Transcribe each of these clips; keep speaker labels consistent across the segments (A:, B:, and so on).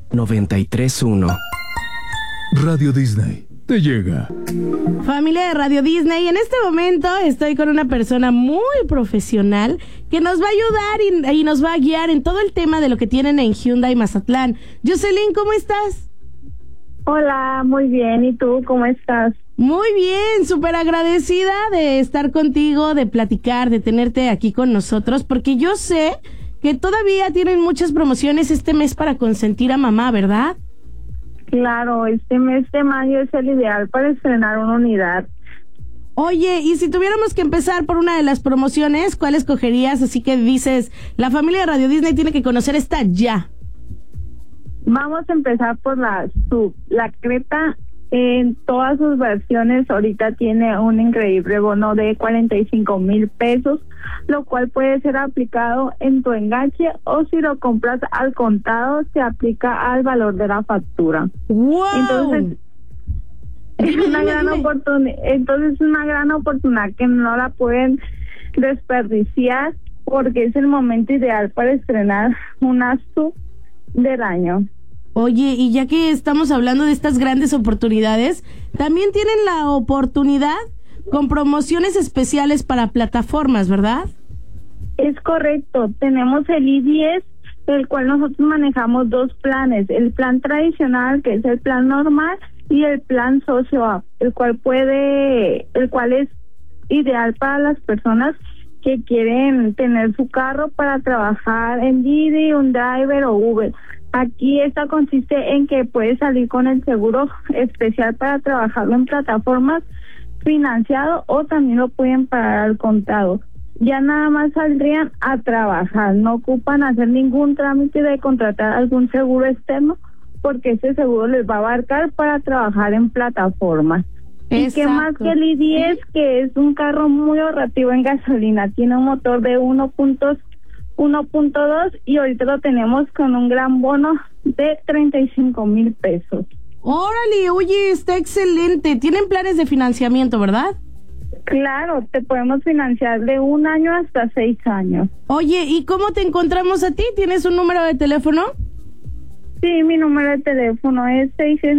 A: 93.1.
B: Radio Disney te llega.
C: Familia de Radio Disney, en este momento estoy con una persona muy profesional que nos va a ayudar y nos va a guiar en todo el tema de lo que tienen en Hyundai Mazatlán. Jocelyn, ¿cómo estás?
D: Hola, muy bien. ¿Y tú cómo estás?
C: Muy bien, súper agradecida de estar contigo, de platicar, de tenerte aquí con nosotros, porque yo sé que todavía tienen muchas promociones este mes para consentir a mamá, ¿verdad?
D: Claro, este mes de mayo es el ideal para estrenar una unidad.
C: Oye, y si tuviéramos que empezar por una de las promociones, ¿cuál escogerías? Así que dices, la familia de Radio Disney tiene que conocer esta ya.
D: Vamos a empezar por la SUV. La Creta en todas sus versiones ahorita tiene un increíble bono de 45,000 pesos, lo cual puede ser aplicado en tu enganche o si lo compras al contado se aplica al valor de la factura.
C: ¡Wow!
D: Entonces es una gran oportunidad que no la pueden desperdiciar porque es el momento ideal para estrenar una SUV del año.
C: Oye, y ya que estamos hablando de estas grandes oportunidades, también tienen la oportunidad con promociones especiales para plataformas, ¿verdad?
D: Es correcto, tenemos el I-10, el cual nosotros manejamos dos planes, el plan tradicional, que es el plan normal, y el plan socio, el cual es ideal para las personas que quieren tener su carro para trabajar en Didi, un driver o Uber. Aquí esta consiste en que puedes salir con el seguro especial para trabajarlo en plataformas financiado o también lo pueden pagar al contado. Ya nada más saldrían a trabajar, no ocupan hacer ningún trámite de contratar algún seguro externo porque ese seguro les va a abarcar para trabajar en plataformas. Y que más que el I-10, que es un carro muy ahorrativo en gasolina, tiene un motor de 1.2 y ahorita lo tenemos con un gran bono de 35,000 pesos.
C: Órale, oye, está excelente. Tienen planes de financiamiento, ¿verdad?
D: Claro, te podemos financiar de 1 año hasta 6 años.
C: Oye, ¿y cómo te encontramos a ti? ¿Tienes un número de teléfono?
D: Sí, mi número de teléfono es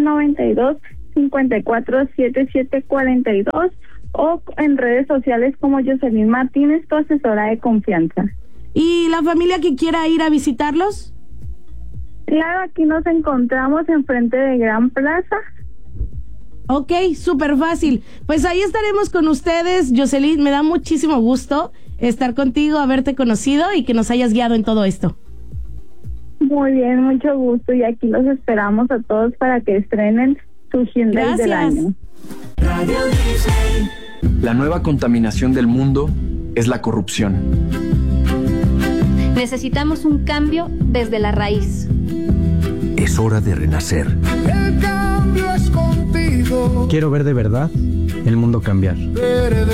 D: 6692-547742 o en redes sociales como Jocelyn Martínez, tu asesora de confianza.
C: ¿Y la familia que quiera ir a visitarlos?
D: Claro, aquí nos encontramos enfrente de Gran Plaza.
C: Ok, súper fácil. Pues ahí estaremos con ustedes, Jocelyn. Me da muchísimo gusto estar contigo, haberte conocido y que nos hayas guiado en todo esto.
D: Muy bien, mucho gusto. Y aquí los esperamos a todos para que estrenen su Hyundai del año.
A: La nueva contaminación del mundo es la corrupción.
E: Necesitamos un cambio desde la raíz.
B: Es hora de renacer.
F: El cambio es contigo.
G: Quiero ver de verdad el mundo cambiar.